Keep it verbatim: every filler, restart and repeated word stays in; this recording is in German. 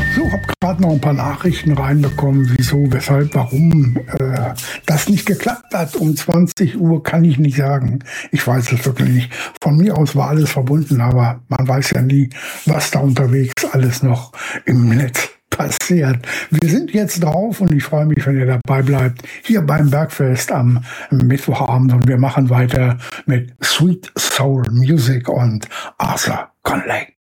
So, habe gerade noch ein paar Nachrichten reinbekommen, wieso, weshalb, warum äh, das nicht geklappt hat. Um zwanzig Uhr kann ich nicht sagen. Ich weiß es wirklich nicht. Von mir aus war alles verbunden, aber man weiß ja nie, was da unterwegs alles noch im Netz passiert. Wir sind jetzt drauf und ich freue mich, wenn ihr dabei bleibt, hier beim Bergfest am Mittwochabend, und wir machen weiter mit Sweet Soul Music und Arthur Conley.